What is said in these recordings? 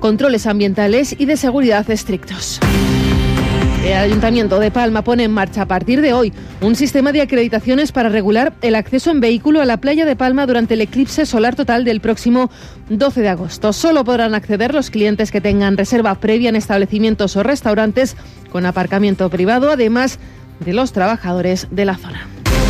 controles ambientales y de seguridad estrictos. El Ayuntamiento de Palma pone en marcha a partir de hoy un sistema de acreditaciones para regular el acceso en vehículo a la playa de Palma durante el eclipse solar total del próximo 12 de agosto. Solo podrán acceder los clientes que tengan reserva previa en establecimientos o restaurantes con aparcamiento privado, además de los trabajadores de la zona.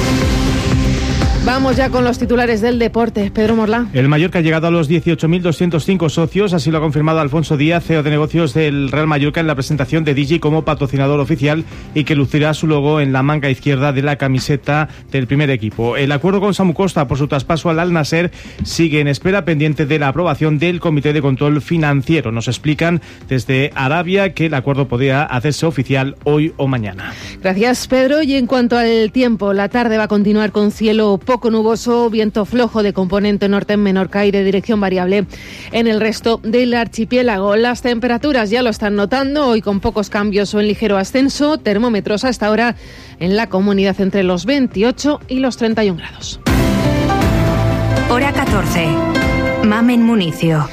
Vamos ya con los titulares del deporte. Pedro Morlá. El Mallorca ha llegado a los 18.205 socios, así lo ha confirmado Alfonso Díaz, CEO de negocios del Real Mallorca, en la presentación de Digi como patrocinador oficial y que lucirá su logo en la manga izquierda de la camiseta del primer equipo. El acuerdo con Samu Costa por su traspaso al Al Nasser sigue en espera, pendiente de la aprobación del Comité de Control Financiero. Nos explican desde Arabia que el acuerdo podría hacerse oficial hoy o mañana. Gracias, Pedro. Y en cuanto al tiempo, la tarde va a continuar con cielo poco nuboso, viento flojo de componente norte en Menorca y de dirección variable en el resto del archipiélago. Las temperaturas ya lo están notando, hoy con pocos cambios o en ligero ascenso. Termómetros a esta hora en la comunidad entre los 28 y los 31 grados. Hora 14. Mamen Municio.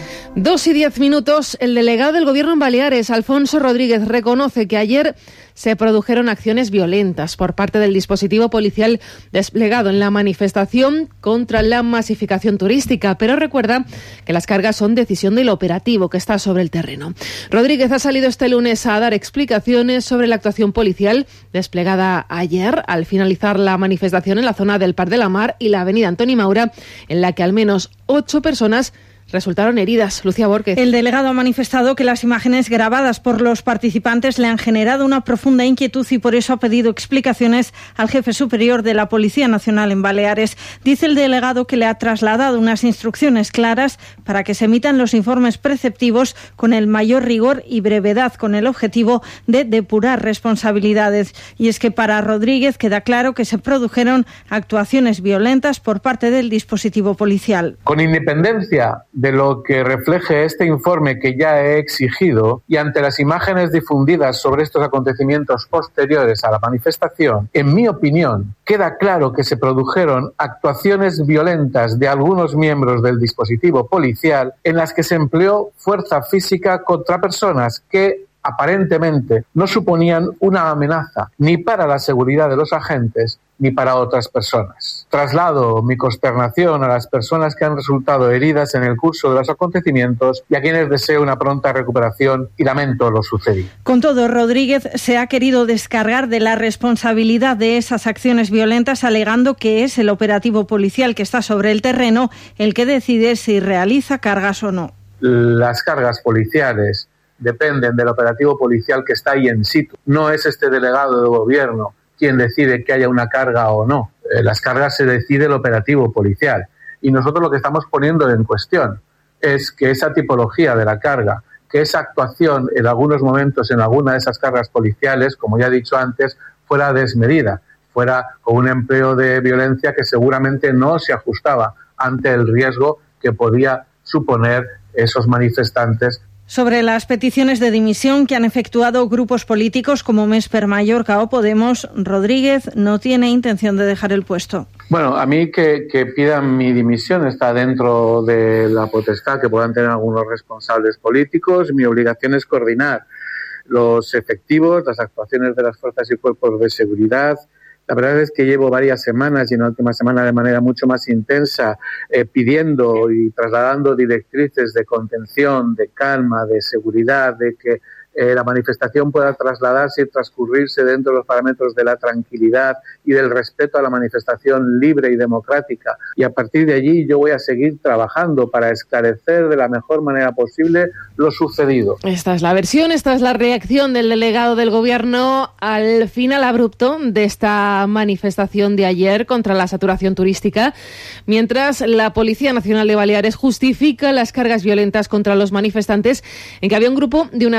2:10. El delegado del Gobierno en Baleares, Alfonso Rodríguez, reconoce que ayer se produjeron acciones violentas por parte del dispositivo policial desplegado en la manifestación contra la masificación turística, pero recuerda que las cargas son decisión del operativo que está sobre el terreno. Rodríguez ha salido este lunes a dar explicaciones sobre la actuación policial desplegada ayer al finalizar la manifestación en la zona del Parc de la Mar y la avenida Antoni Maura, en la que al menos 8 personas resultaron heridas. Lucía Borquez. El delegado ha manifestado que las imágenes grabadas por los participantes le han generado una profunda inquietud y por eso ha pedido explicaciones al jefe superior de la Policía Nacional en Baleares. Dice el delegado que le ha trasladado unas instrucciones claras para que se emitan los informes preceptivos con el mayor rigor y brevedad, con el objetivo de depurar responsabilidades. Y es que para Rodríguez queda claro que se produjeron actuaciones violentas por parte del dispositivo policial. Con independencia de lo que refleje este informe que ya he exigido y ante las imágenes difundidas sobre estos acontecimientos posteriores a la manifestación, en mi opinión, queda claro que se produjeron actuaciones violentas de algunos miembros del dispositivo policial en las que se empleó fuerza física contra personas que aparentemente no suponían una amenaza ni para la seguridad de los agentes ni para otras personas. Traslado mi consternación a las personas que han resultado heridas en el curso de los acontecimientos y a quienes deseo una pronta recuperación y lamento lo sucedido. Con todo, Rodríguez se ha querido descargar de la responsabilidad de esas acciones violentas, alegando que es el operativo policial que está sobre el terreno el que decide si realiza cargas o no. Las cargas policiales dependen del operativo policial que está ahí en situ. No es este delegado de gobierno quien decide que haya una carga o no. Las cargas se decide el operativo policial. Y nosotros lo que estamos poniendo en cuestión es que esa tipología de la carga, que esa actuación en algunos momentos en alguna de esas cargas policiales, como ya he dicho antes, fuera desmedida, fuera con un empleo de violencia que seguramente no se ajustaba ante el riesgo que podía suponer esos manifestantes. Sobre las peticiones de dimisión que han efectuado grupos políticos como Més per Mallorca o Podemos, Rodríguez no tiene intención de dejar el puesto. Bueno, a mí que pidan mi dimisión está dentro de la potestad que puedan tener algunos responsables políticos. Mi obligación es coordinar los efectivos, las actuaciones de las fuerzas y cuerpos de seguridad. La verdad es que llevo varias semanas y en la última semana de manera mucho más intensa pidiendo y trasladando directrices de contención, de calma, de seguridad, de que la manifestación pueda trasladarse y transcurrirse dentro de los parámetros de la tranquilidad y del respeto a la manifestación libre y democrática. Y a partir de allí yo voy a seguir trabajando para esclarecer de la mejor manera posible lo sucedido. Esta es la versión, esta es la reacción del delegado del Gobierno al final abrupto de esta manifestación de ayer contra la saturación turística, mientras la Policía Nacional de Baleares justifica las cargas violentas contra los manifestantes, en que había un grupo de unas 200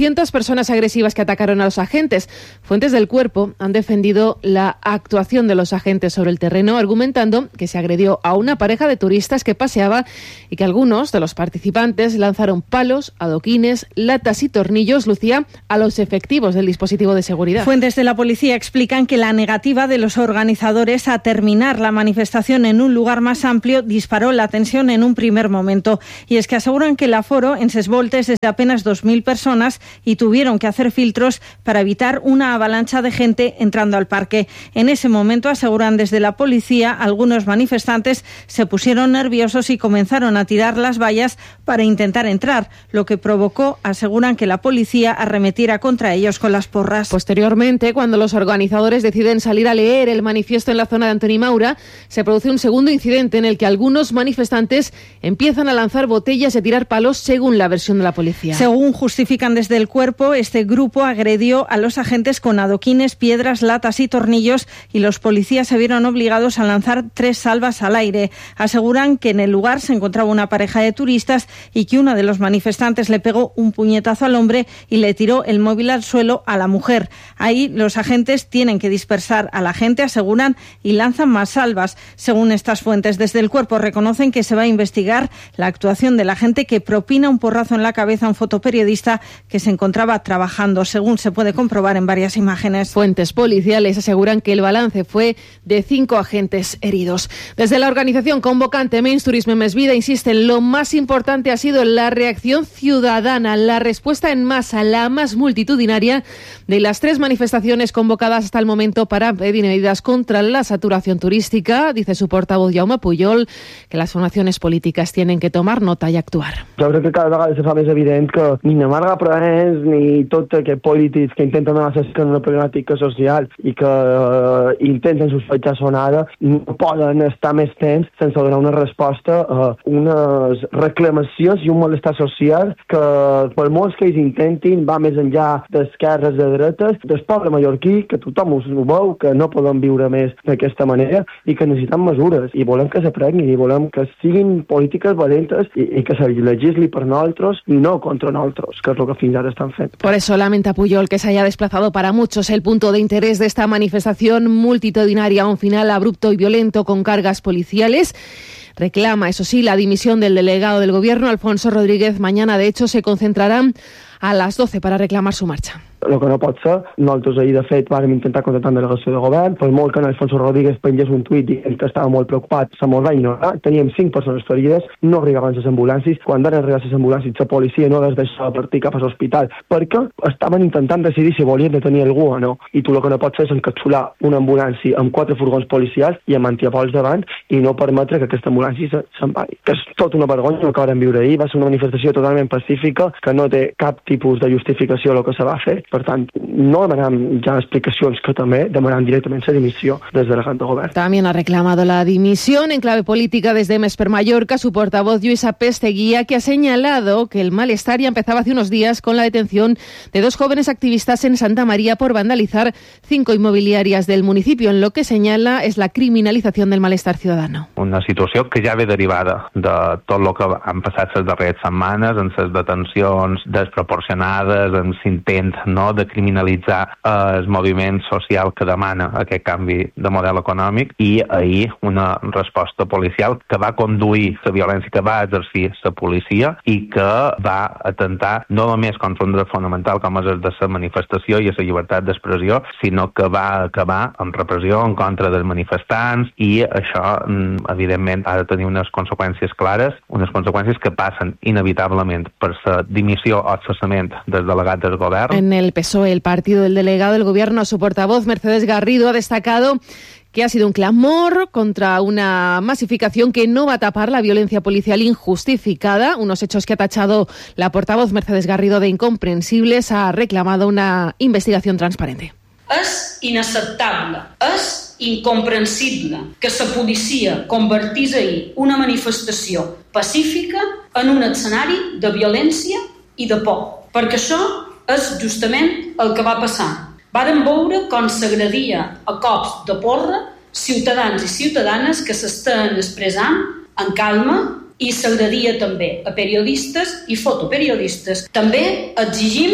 200 personas agresivas que atacaron a los agentes. Fuentes del cuerpo han defendido la actuación de los agentes sobre el terreno, argumentando que se agredió a una pareja de turistas que paseaba y que algunos de los participantes lanzaron palos, adoquines, latas y tornillos, Lucía, a los efectivos del dispositivo de seguridad. Fuentes de la policía explican que la negativa de los organizadores a terminar la manifestación en un lugar más amplio disparó la tensión en un primer momento. Y es que aseguran que el aforo en Ses Voltes es de apenas 2.000 personas y tuvieron que hacer filtros para evitar una avalancha de gente entrando al parque. En ese momento, aseguran desde la policía, algunos manifestantes se pusieron nerviosos y comenzaron a tirar las vallas para intentar entrar, lo que provocó, aseguran, que la policía arremetiera contra ellos con las porras. Posteriormente, cuando los organizadores deciden salir a leer el manifiesto en la zona de Antoni Maura, se produce un segundo incidente en el que algunos manifestantes empiezan a lanzar botellas y a tirar palos, según la versión de la policía. Según justifican desde el cuerpo, este grupo agredió a los agentes con adoquines, piedras, latas y tornillos, y los policías se vieron obligados a lanzar 3 salvas al aire. Aseguran que en el lugar se encontraba una pareja de turistas y que uno de los manifestantes le pegó un puñetazo al hombre y le tiró el móvil al suelo a la mujer. Ahí los agentes tienen que dispersar a la gente, aseguran, y lanzan más salvas. Según estas fuentes, desde el cuerpo reconocen que se va a investigar la actuación de la gente que propina un porrazo en la cabeza a un fotoperiodista que se encontraba trabajando, según se puede comprobar en varias imágenes. Fuentes policiales aseguran que el balance fue de 5 agentes heridos. Desde la organización convocante Menys Turisme Més Vida insisten, lo más importante ha sido la reacción ciudadana, la respuesta en masa, la más multitudinaria de las 3 manifestaciones convocadas hasta el momento para pedir medidas contra la saturación turística. Dice su portavoz Jaume Pujol que las formaciones políticas tienen que tomar nota y actuar. Jo crec que cada vegada se fa més evident que ni Navarra Prens ni tots aquests polítics que intenten donar en una problemàtica social i que intenten sospechar sonada no poden estar més temps sense donar una resposta a unes reclamacions i un malestar social que per molts que ells intentin va més enllà d'esquerres, de dretes, del poble mallorquí, que tothom ho veu, que no podem viure més d'aquesta manera i que necessitem mesures i volem que s'aprenguin i volem que siguin polítiques valentes i que se legisli per nosaltres i no contra nosaltres, que és el que fins ara estan fent. Por eso lamenta Pujol que se haya desplazado para muchos el punto de interés de esta manifestación multitudinaria, un final abrupto y violento con cargas policiales. Reclama, eso sí, la dimisión del delegado del Gobierno, Alfonso Rodríguez. Mañana, de hecho, se concentrarán a las 12 para reclamar su marcha. El que no pot ser, nosaltres ahir de fet vàrem intentar contactar amb delegació de govern, per molt que en Alfonso Rodríguez pengés un tuit dient que estava molt preocupat, se mos va ignorar, teníem 5 persones ferides, no arribaven les ambulàncies, quan van arribar les ambulàncies la policia no les deixava partir cap a l'hospital, perquè estaven intentant decidir si volien detenir algú o no, i tu el que no pots fer és encapsular una ambulància amb 4 furgons policials i amb antiapols davant i no permetre que aquesta ambulància se'n vagi. Que és tot una vergonya el que vam viure ahir, va ser una manifestació totalment pacífica que no té cap tipus de justificació el que se va fer. Per tant, no demanem ja explicacions, que també demanem directament la dimissió del delegat de govern. También ha reclamado la dimisión en clave política desde Més per Mallorca su portavoz Lluïsa Pesteguía, que ha señalado que el malestar ya empezaba hace unos días con la detención de 2 jóvenes activistas en Santa María por vandalizar 5 inmobiliarias del municipio. En lo que señala es la criminalización del malestar ciudadano. Una situació que ja ve derivada de tot el que han passat les darreres setmanes, en les detencions desproporcionades, en l'intent, no, de criminalitzar el moviment social que demana aquest canvi de model econòmic, i ahir una resposta policial que va conduir la violència que va exercir la policia i que va atentar no només contra un dret fonamental com és el de la manifestació i la llibertat d'expressió, sinó que va acabar amb repressió en contra dels manifestants, i això evidentment ha de tenir unes conseqüències clares, unes conseqüències que passen inevitablement per la dimissió o cessament del delegat del govern. En el PSOE, el partido del delegado del Gobierno, su portavoz Mercedes Garrido ha destacado que ha sido un clamor contra una masificación que no va a tapar la violencia policial injustificada, unos hechos que ha tachado la portavoz Mercedes Garrido de incomprensibles. Ha reclamado una investigación transparente. És inacceptable, és incomprensible que la policia convertís ahir una manifestació pacífica en un escenari de violència i de por, perquè això és justament el que va passar. Vàrem veure com s'agredia a cops de porra ciutadans i ciutadanes que s'estan expressant en calma, i s'agredia també a periodistes i fotoperiodistes. També exigim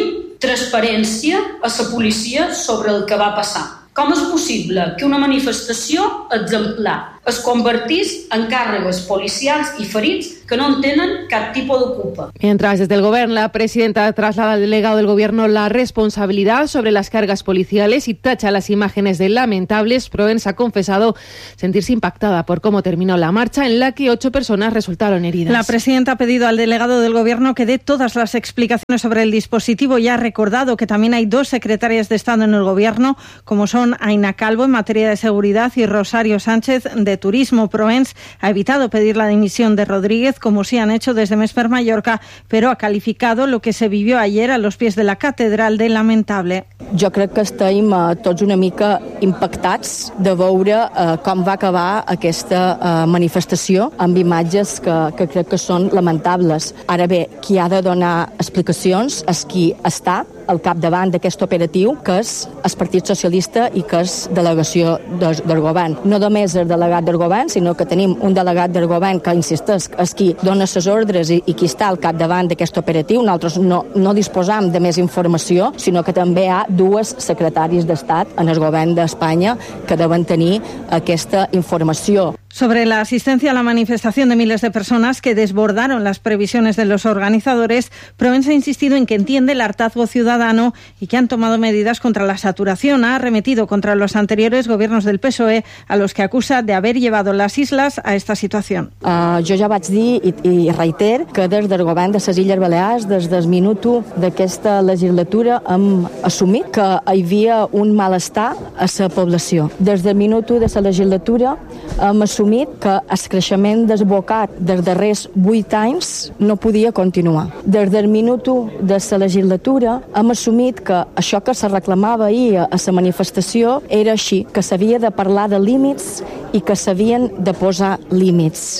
transparència a la policia sobre el que va passar. Com és possible que una manifestació exemplar es convertís en càrregues policials y ferits que no tienen cap tipo de culpa. Mientras, desde el Gobierno, la presidenta traslada al delegado del Gobierno la responsabilidad sobre las cargas policiales y tacha las imágenes de lamentables. Proens ha confesado sentirse impactada por cómo terminó la marcha, en la que 8 personas resultaron heridas. La presidenta ha pedido al delegado del Gobierno que dé todas las explicaciones sobre el dispositivo y ha recordado que también hay 2 secretarias de Estado en el Gobierno, como son Aina Calvo en materia de seguridad y Rosario Sánchez de turismo. Proens ha evitado pedir la dimisión de Rodríguez, como sí han hecho desde Mesper Mallorca, pero ha calificado lo que se vivió ayer a los pies de la catedral de lamentable. Jo crec que estem tots una mica impactats de veure com va acabar aquesta manifestació amb imatges que crec que són lamentables. Ara bé, qui ha de donar explicacions és qui està al capdavant d'aquest operatiu, que és el Partit Socialista i que és delegació del govern. No només el delegat del govern, sinó que tenim un delegat del govern que, insisteix, és qui dona les ordres i qui està al capdavant d'aquest operatiu. Nosaltres no disposam de més informació, sinó que també hi ha 2 secretaris d'Estat en el govern d'Espanya que deuen tenir aquesta informació. Sobre la asistencia a la manifestación de miles de personas que desbordaron las previsiones de los organizadores, Proens ha insistido en que entiende el hartazgo ciudadano y que han tomado medidas contra la saturación. Ha arremetido contra los anteriores gobiernos del PSOE, a los que acusa de haver llevado las islas a esta situación. Jo ja vaig dir i reiter que des del govern de les Illes Balears, des del minut 1 d'aquesta legislatura, hem assumit que hi havia un malestar a la població. Des del minut 1 de la legislatura hem assumit que el creixement desbocat dels darrers 8 anys no podia continuar. Des del minut 1 de la legislatura hem assumit que això que se reclamava ahir a la manifestació era així, que s'havia de parlar de límits i que s'havien de posar límits.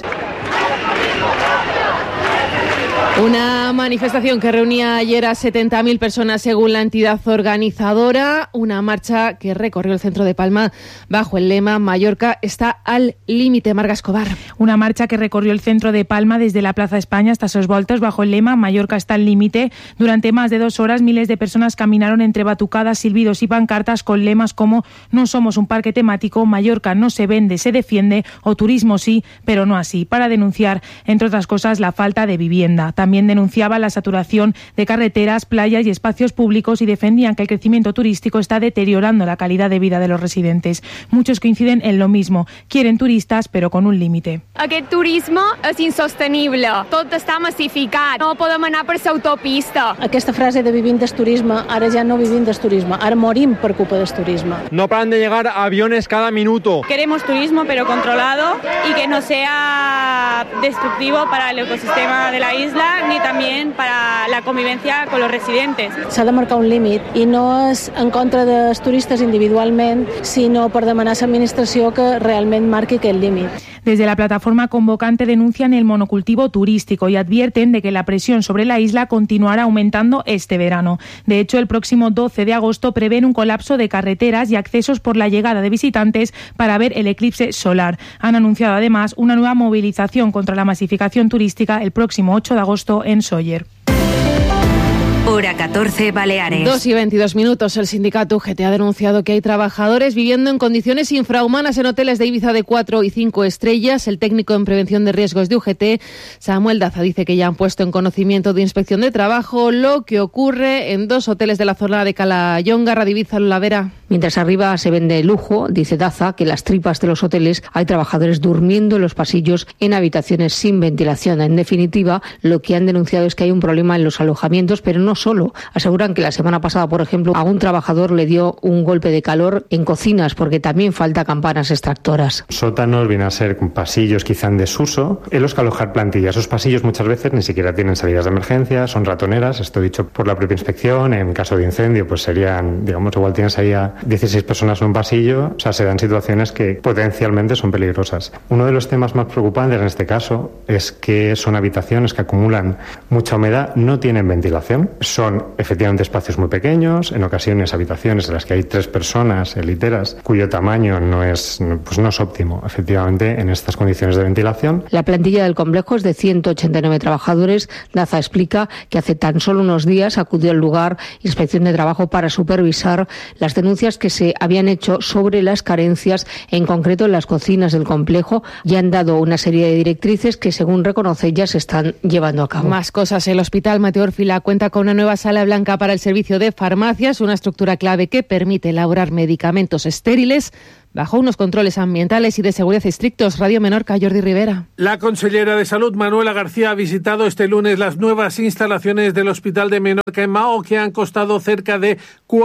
Una manifestación que reunía ayer a 70.000 personas según la entidad organizadora, una marcha que recorrió el centro de Palma bajo el lema Mallorca está al límite. Marga Escobar. Una marcha que recorrió el centro de Palma desde la Plaza España hasta sus voltas bajo el lema Mallorca está al límite. Durante más de 2 horas miles de personas caminaron entre batucadas, silbidos y pancartas con lemas como no somos un parque temático, Mallorca no se vende, se defiende, o turismo sí, pero no así, para denunciar, entre otras cosas, la falta de vivienda. También denunciaba la saturación de carreteras, playas y espacios públicos y defendían que el crecimiento turístico está deteriorando la calidad de vida de los residentes. Muchos coinciden en lo mismo. Quieren turistas, pero con un límite. Aquest turisme és insostenible. Tot està massificat. No podem anar per l'autopista. Aquesta frase de vivim del turisme, ara ja no vivim del turisme, ara morim per culpa del turisme. No paran de llegar aviones cada minuto. Queremos turismo, pero controlado y que no sea destructivo para el ecosistema de la isla ni también para la convivencia con los residentes. S'ha de marcar un límit i no és en contra dels turistes individualment, sinó per demanar a l'administració que realment marqui aquest límit. Desde la plataforma convocante denuncian el monocultivo turístico y advierten de que la presión sobre la isla continuará aumentando este verano. De hecho, el próximo 12 de agosto prevén un colapso de carreteras y accesos por la llegada de visitantes para ver el eclipse solar. Han anunciado además una nueva movilización contra la masificación turística el próximo 8 de agosto en Sóller. Hora 14, Baleares. 2:22 minutos. El sindicato UGT ha denunciado que hay trabajadores viviendo en condiciones infrahumanas en hoteles de Ibiza de 4 y 5 estrellas. El técnico en prevención de riesgos de UGT, Samuel Daza, dice que ya han puesto en conocimiento de Inspección de Trabajo lo que ocurre en 2 hoteles de la zona de Calahonga, Radiviza, Lolavera. Mientras arriba se vende lujo, dice Daza que en las tripas de los hoteles hay trabajadores durmiendo en los pasillos en habitaciones sin ventilación. En definitiva, lo que han denunciado es que hay un problema en los alojamientos, pero no solo. Aseguran que la semana pasada, por ejemplo, a un trabajador le dio un golpe de calor en cocinas porque también falta campanas extractoras. Sótanos vienen a ser pasillos quizá en desuso en los que alojar plantillas. Esos pasillos muchas veces ni siquiera tienen salidas de emergencia, son ratoneras, esto dicho por la propia inspección. En caso de incendio, pues serían, digamos, igual tienes ahí a 16 personas en un pasillo, o sea, se dan situaciones que potencialmente son peligrosas. Uno de los temas más preocupantes en este caso es que son habitaciones que acumulan mucha humedad, no tienen ventilación. son efectivamente espacios muy pequeños, en ocasiones habitaciones en las que hay 3 personas literas, cuyo tamaño no es óptimo, efectivamente, en estas condiciones de ventilación. La plantilla del complejo es de 189 trabajadores. Daza explica que hace tan solo unos días acudió al lugar Inspección de Trabajo para supervisar las denuncias que se habían hecho sobre las carencias, en concreto en las cocinas del complejo, y han dado una serie de directrices que, según reconoce, ya se están llevando a cabo. Más cosas. El Hospital Mateo Orfila cuenta con una nueva sala blanca para el servicio de farmacias, una estructura clave que permite elaborar medicamentos estériles bajo unos controles ambientales y de seguridad estrictos. Radio Menorca, Jordi Rivera. La consellera de Salud, Manuela García, ha visitado este lunes las nuevas instalaciones del Hospital de Menorca en Mao, que han costado cerca de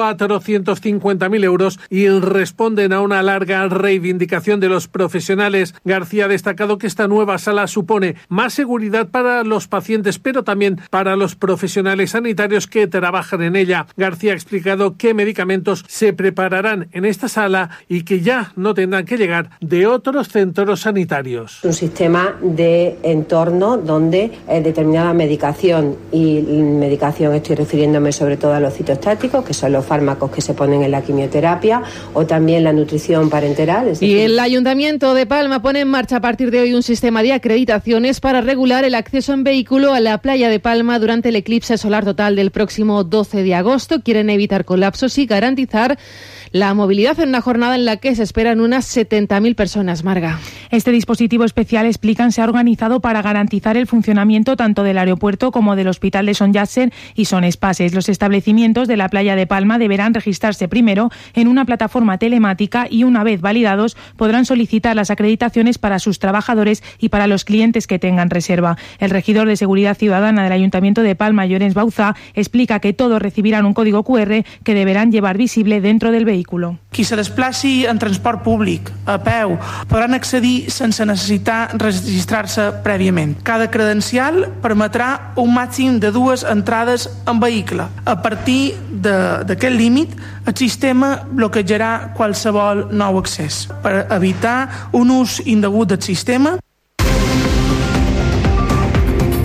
450.000 euros y responden a una larga reivindicación de los profesionales. García ha destacado que esta nueva sala supone más seguridad para los pacientes, pero también para los profesionales sanitarios que trabajan en ella. García ha explicado qué medicamentos se prepararán en esta sala y que ya no tendrán que llegar de otros centros sanitarios. Un sistema de entorno donde determinada medicación, y medicación estoy refiriéndome sobre todo a los citostáticos, que son los fármacos que se ponen en la quimioterapia, o también la nutrición parenteral. Y el Ayuntamiento de Palma pone en marcha a partir de hoy un sistema de acreditaciones para regular el acceso en vehículo a la playa de Palma durante el eclipse solar total del próximo 12 de agosto. Quieren evitar colapsos y garantizar la movilidad en una jornada en la que se esperan unas 70.000 personas, Marga. Este dispositivo especial, explican, se ha organizado para garantizar el funcionamiento tanto del aeropuerto como del Hospital de Son Yasser y Son Espases. Los establecimientos de la playa de Palma deberán registrarse primero en una plataforma telemática y, una vez validados, podrán solicitar las acreditaciones para sus trabajadores y para los clientes que tengan reserva. El regidor de Seguridad Ciudadana del Ayuntamiento de Palma, Llorenç Bauzá, explica que todos recibirán un código QR que deberán llevar visible dentro del vehículo. Qui se desplaci en transport públic, a peu, podran accedir sense necessitar registrar-se prèviament. Cada credencial permetrà un màxim de 2 entrades en vehicle. A partir d'aquest límit, el sistema bloquejarà qualsevol nou accés. Per evitar un ús indegut del sistema,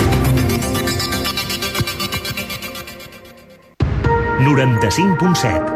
95.7